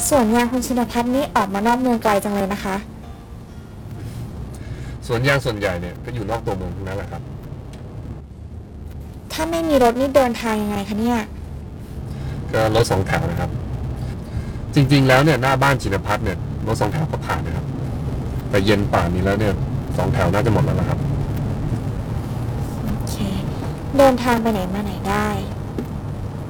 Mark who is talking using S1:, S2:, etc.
S1: สวนยางคุณชินภัทรนี่ออกมานอกเมืองไกลจังเลยนะคะ
S2: สวนยางส่วนใหญ่เนี่ยก็อยู่นอกตัวเมืองทั้งนั้นแหละครับ
S1: ถ้าไม่มีรถนี่เดินทางยังไงคะเนี่ย
S2: ก็รถสองแถวนะครับจริงๆแล้วเนี่ยหน้าบ้านชินภัทรเนี่ยรถสองแถวก็ผ่านนะครับแต่เย็นป่านนี้แล้วเนี่ยสองแถวน่าจะหมดแล้วนะครับ
S1: โอเคเดินทางไปไหนมาไหนได้